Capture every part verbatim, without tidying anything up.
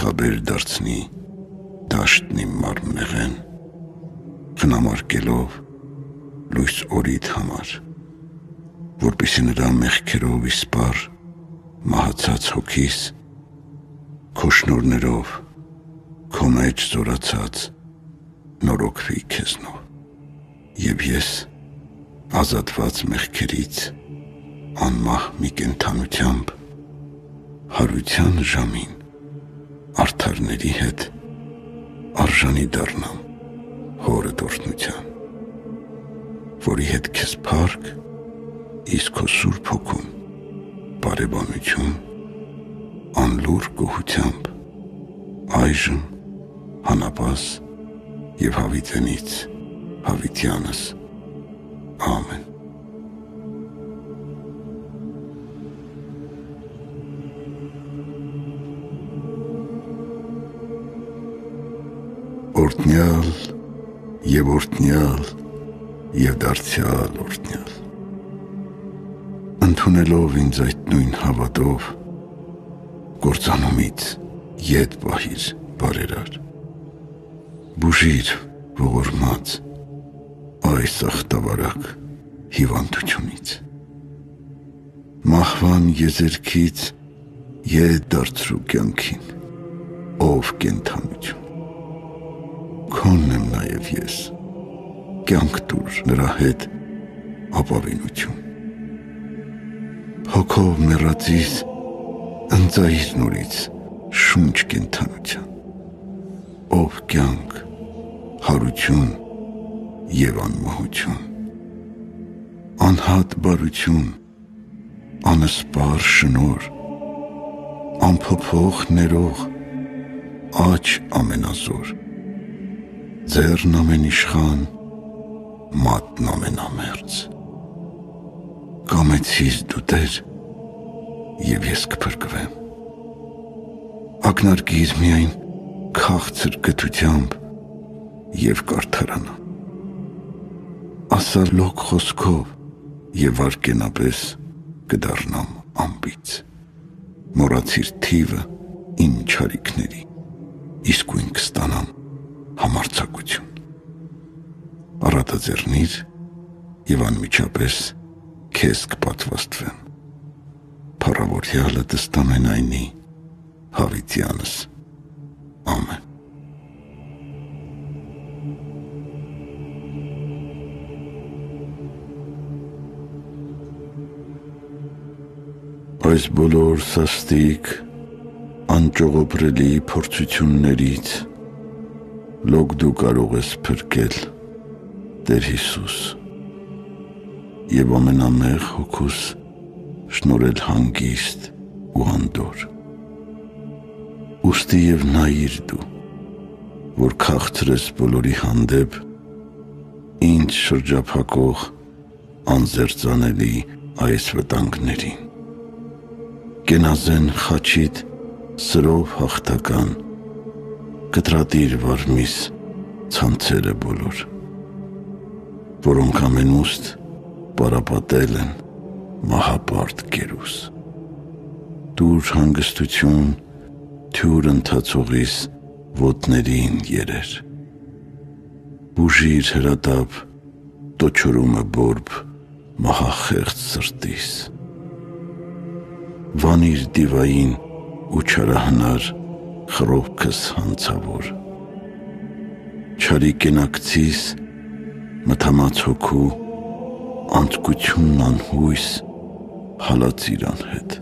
խաբեր դարձնի դաշտն իմ մարմնեղեն, խնամարկելով լույս օրիդ համար, որպեսզի նրա մեղքերով իսպար մահացած հոգիս, քո շնորհներով քո մեջ զորացած նորոգվի քեզնով, և ես ազատված մեղքերից անմահ մի կենդանությամբ հարության ժամին արդարների հետ արժանի դառնամ հորդ օրհնության, որի հետ քեզ փառք, իսկ քո Սուրբ Հոգուն բարեբանություն անլուր գոհությամբ այժմ հանապաս և հավիտենից հավիտյանս ամեն։ Օրհնյալ և օրհնյալ և դարձյալ օրհնյալ, ընդունելով ինձ այդ նույն հավատով, կործանումից ետ պահիր բարերար, բուժիր ողորմած այս ախտավարակ հիվանդությունից, մահվան եզերքից ետ դարձրու կյանքին, ով կենդանություն, քոնն եմ նաև ես, կյանք տուր նրա հետ ապավինություն, հոգով մեռածիս ընծայիր նորից շունչ կենդանության, ով կյանք, հարություն և անմահություն, անհատ բարություն, անսպար շնորհ, անփոփոխ ներող, աջ ամենազոր, ձեռն ամենիշխան, մատն ամենամերձ, կամեցիր դու Տեր, և ես կփրկվեմ, ակնարկիր միայն քաղցր գթությամբ և կարդարանամ, ասալոկ խոսքով և վարկենապես կդառնամ անբիծ, մոռացիր թիվը իմ չարիքների, իսկույն կստանամ համարձակություն, առատաձեռնիր և անմիջապես քեզ կպատվաստվեմ, փառավորյալը տստամենայնի հավիտյանս ամեն։ Այս բոլոր սաստիկ, անճողոպրելի փորձություններից լոկ դու կարող ես փրկել, Տեր Հիսուս, և ամենամեղ հոգուս շնորհել հանգիստ ու անդորր, ուստի և նայիր դու, որ քաղցրես բոլորի հանդեպ ինձ շրջափակող անզերծանելի այս վտանգներին, կենազեն խաչիդ սրով հաղթական կտրատիր վարմիս ցանցերը բոլոր, որոնք ամենուստ պարապատել են մահապարտ կերուս, տուր հանգստություն թյուր ընթացողիս ոտներին երեր, բուժիր հրատապ տոչորումը բորբ մահախեղծ սրտիս, վանիր դիվային ու չարահնար խռովքս հանցավոր, չարի կենակցիս մթամած հոգու անձկությունն անհույս հալածիր անհետ,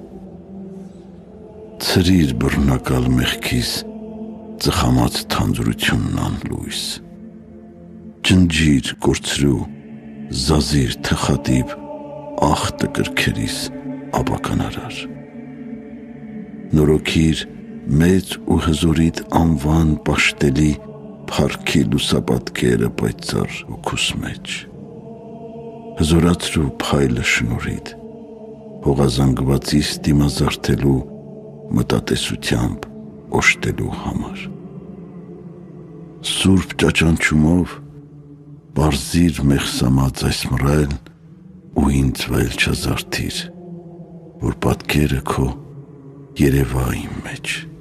ցրիր բռնակալ մեղքիս ծխամած թանձրությունն անլույս, ջնջիր կորցրու զազիր թխատիպ ախտը կրքերիս ապականարար, նորոգիր մեծ ու հզորիդ անվան պաշտելի փառքի լուսապատկերը պայծառ հոգուս մեջ, հզորացրու փայլը շնորհիդ, հողազանգվածիս դիմազարդելու մտատեսությամբ օժտելու համար, սուրբ ճաճանչումով բարձիր մեղսամած այս մռայլն ու ինձ վայել չազարդիր, որ պատկերը քո երևա իմ մեջ,